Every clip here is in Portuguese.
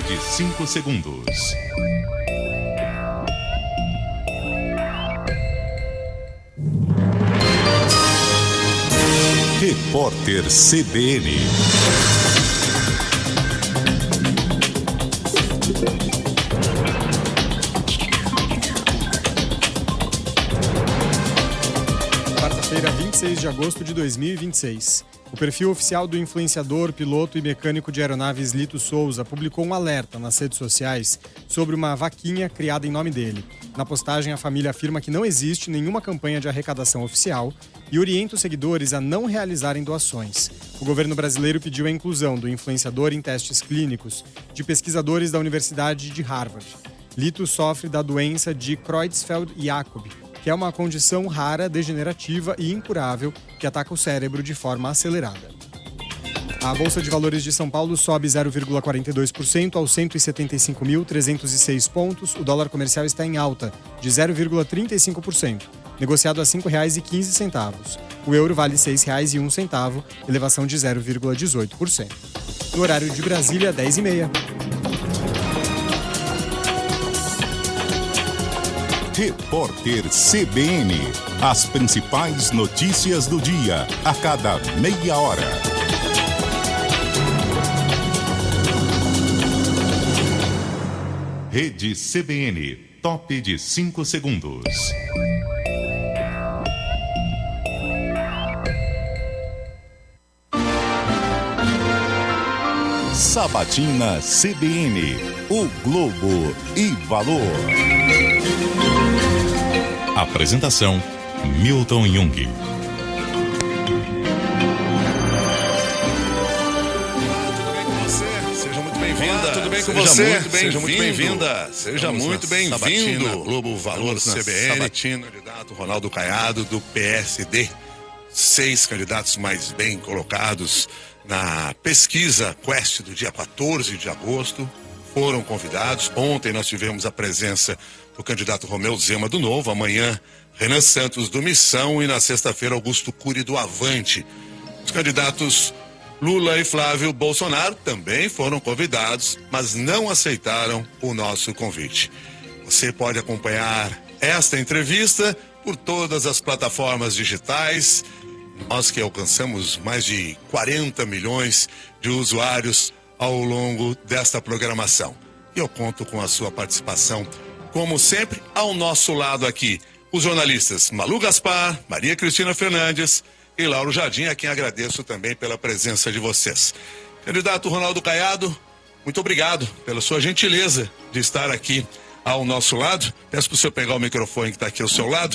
de 5 segundos. Repórter CBN. Quarta-feira, 26 de agosto de 2026. O perfil oficial do influenciador, piloto e mecânico de aeronaves Lito Souza publicou um alerta nas redes sociais sobre uma vaquinha criada em nome dele. Na postagem, a família afirma que não existe nenhuma campanha de arrecadação oficial e orienta os seguidores a não realizarem doações. O governo brasileiro pediu a inclusão do influenciador em testes clínicos de pesquisadores da Universidade de Harvard. Lito sofre da doença de Creutzfeldt-Jakob, que é uma condição rara, degenerativa e incurável que ataca o cérebro de forma acelerada. A Bolsa de Valores de São Paulo sobe 0,42% aos 175.306 pontos. O dólar comercial está em alta, de 0,35%, negociado a R$ 5,15. O euro vale R$ 6,01, elevação de 0,18%. No horário de Brasília, 10h30. Repórter CBN. As principais notícias do dia, a cada meia hora. Rede CBN, top de 5 segundos. Sabatina CBN, o Globo e Valor. Apresentação, Milton Jung. Tudo bem com você? Seja muito bem-vinda. Seja muito bem-vindo. Globo Valor CBN. Sabatina, candidato Ronaldo Caiado, do PSD. 6 candidatos mais bem colocados na pesquisa Quest do dia 14 de agosto foram convidados. Ontem nós tivemos a presença do candidato Romeu Zema do Novo, amanhã Renan Santos do Missão e na sexta-feira Augusto Cury do Avante. Os candidatos Lula e Flávio Bolsonaro também foram convidados, mas não aceitaram o nosso convite. Você pode acompanhar esta entrevista por todas as plataformas digitais. Nós que alcançamos mais de 40 milhões de usuários ao longo desta programação. E eu conto com a sua participação, como sempre, ao nosso lado aqui. Os jornalistas Malu Gaspar, Maria Cristina Fernandes e Lauro Jardim, a quem agradeço também pela presença de vocês. Candidato Ronaldo Caiado, muito obrigado pela sua gentileza de estar aqui ao nosso lado. Peço para o senhor pegar o microfone que está aqui ao seu lado.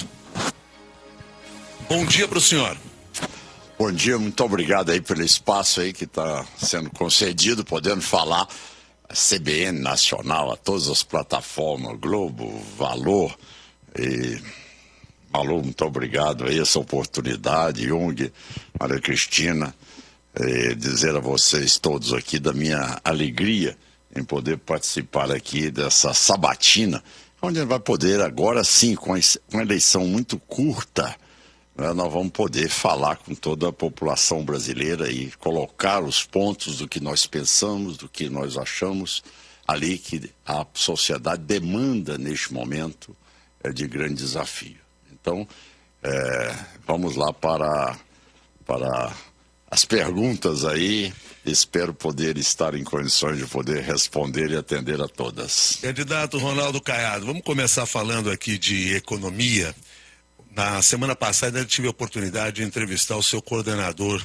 Bom dia para o senhor. Bom dia, muito obrigado aí pelo espaço aí que está sendo concedido, podendo falar a CBN Nacional, a todas as plataformas, Globo, Valor e... Alô, muito obrigado aí essa oportunidade, Jung, Maria Cristina, dizer a vocês todos aqui da minha alegria em poder participar aqui dessa sabatina, onde vai poder agora sim, com uma eleição muito curta, né, nós vamos poder falar com toda a população brasileira e colocar os pontos do que nós pensamos, do que nós achamos ali que a sociedade demanda neste momento de grande desafio. Então, vamos lá para as perguntas aí. Espero poder estar em condições de poder responder e atender a todas. Candidato Ronaldo Caiado, vamos começar falando aqui de economia. Na semana passada eu tive a oportunidade de entrevistar o seu coordenador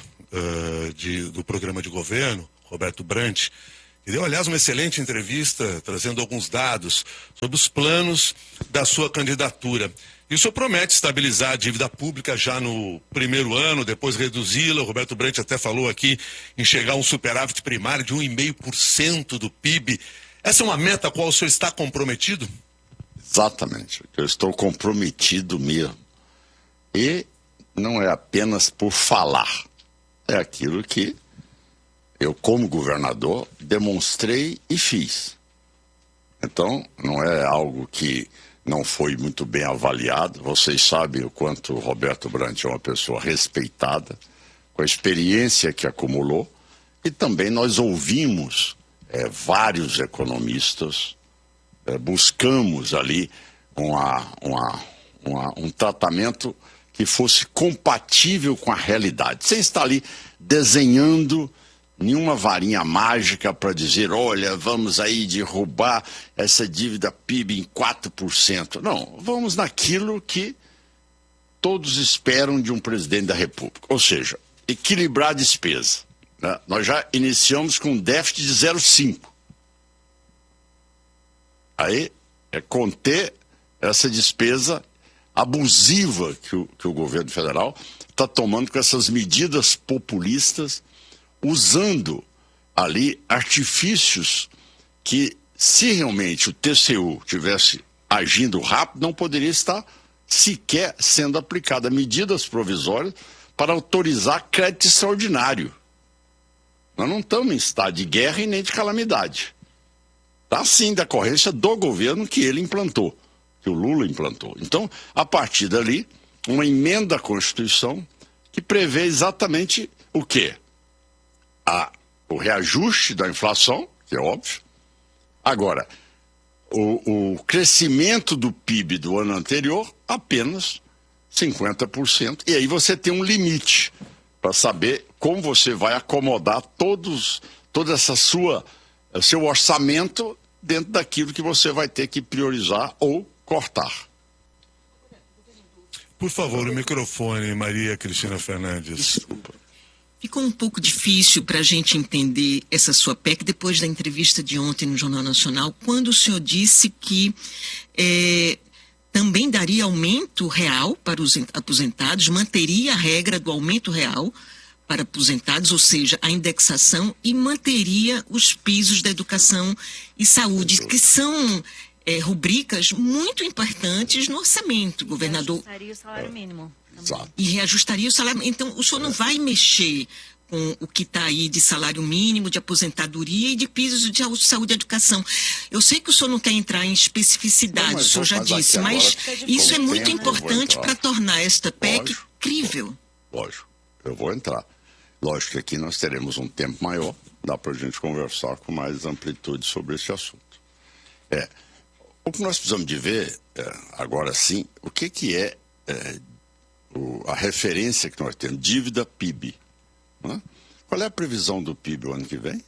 do programa de governo, Roberto Brant, que deu, aliás, uma excelente entrevista, trazendo alguns dados sobre os planos da sua candidatura. E o senhor promete estabilizar a dívida pública já no primeiro ano, depois reduzi-la. O Roberto Brant até falou aqui em chegar a um superávit primário de 1,5% do PIB. Essa é uma meta a qual o senhor está comprometido? Exatamente. Eu estou comprometido mesmo. E não é apenas por falar. É aquilo que eu, como governador, demonstrei e fiz. Então, não é algo que não foi muito bem avaliado. Vocês sabem o quanto o Roberto Brant é uma pessoa respeitada, com a experiência que acumulou, e também nós ouvimos vários economistas, buscamos ali um tratamento que fosse compatível com a realidade, sem estar ali desenhando nenhuma varinha mágica para dizer, olha, vamos aí derrubar essa dívida PIB em 4%. Não, vamos naquilo que todos esperam de um presidente da República, ou seja, equilibrar a despesa. Né? Nós já iniciamos com um déficit de 0,5%. Aí é conter essa despesa abusiva que o governo federal está tomando com essas medidas populistas, usando ali artifícios que, se realmente o TCU tivesse agindo rápido, não poderia estar sequer sendo aplicada medidas provisórias para autorizar crédito extraordinário. Nós não estamos em estado de guerra e nem de calamidade. Está sim decorrência do governo que ele implantou, que o Lula implantou. Então, a partir dali, uma emenda à Constituição que prevê exatamente o quê? O reajuste da inflação, que é óbvio. Agora, o crescimento do PIB do ano anterior, apenas 50%. E aí você tem um limite para saber como você vai acomodar todo seu orçamento dentro daquilo que você vai ter que priorizar ou cortar. Por favor, o microfone, Maria Cristina Fernandes. Desculpa. Ficou um pouco difícil para a gente entender essa sua PEC depois da entrevista de ontem no Jornal Nacional, quando o senhor disse que também daria aumento real para os aposentados, manteria a regra do aumento real para aposentados, ou seja, a indexação, e manteria os pisos da educação e saúde, que são rubricas muito importantes no orçamento, governador. Reajustaria o salário mínimo. Exato. E reajustaria o salário. Então, o senhor não vai mexer com o que está aí de salário mínimo, de aposentadoria e de pisos de saúde e educação. Eu sei que o senhor não quer entrar em especificidade, o senhor já disse, mas isso é muito importante para tornar esta PEC crível. Lógico, eu vou entrar. Lógico que aqui nós teremos um tempo maior, dá para a gente conversar com mais amplitude sobre esse assunto. O que nós precisamos de ver, agora sim, o que é a referência que nós temos, dívida PIB. Né? Qual é a previsão do PIB o ano que vem?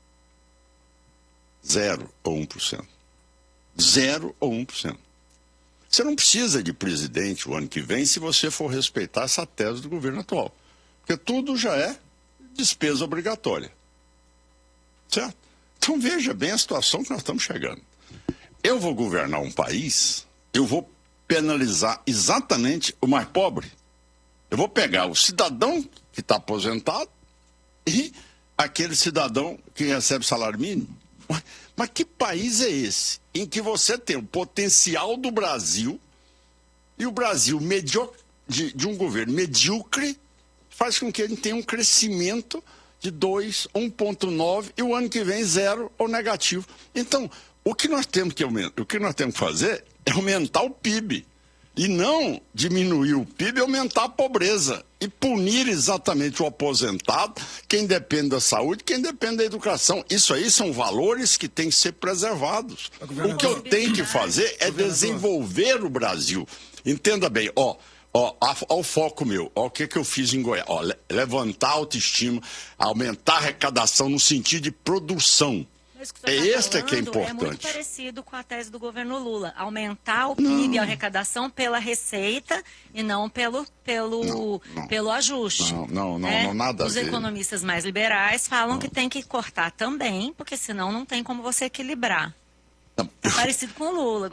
0 ou 1%. 0 ou 1%. Você não precisa de presidente o ano que vem se você for respeitar essa tese do governo atual. Porque tudo já é despesa obrigatória. Certo? Então veja bem a situação que nós estamos chegando. Eu vou governar um país, eu vou penalizar exatamente o mais pobre. Eu vou pegar o cidadão que está aposentado e aquele cidadão que recebe salário mínimo. Mas que país é esse em que você tem o potencial do Brasil e o Brasil de um governo medíocre faz com que ele tenha um crescimento de 2, 1,9 e o ano que vem 0 ou negativo. Então, o que nós temos que fazer é aumentar o PIB e não diminuir o PIB e aumentar a pobreza e punir exatamente o aposentado, quem depende da saúde, quem depende da educação. Isso aí são valores que têm que ser preservados. O que eu tenho que fazer é desenvolver o Brasil. Entenda bem, o foco meu, o que eu fiz em Goiás? Levantar a autoestima, aumentar a arrecadação no sentido de produção. Este que é importante. É muito parecido com a tese do governo Lula. Aumentar o PIB e a arrecadação pela receita e não pelo ajuste. Não, nada a ver. Os economistas mais liberais falam que tem que cortar também, porque senão não tem como você equilibrar. É parecido com o Lula.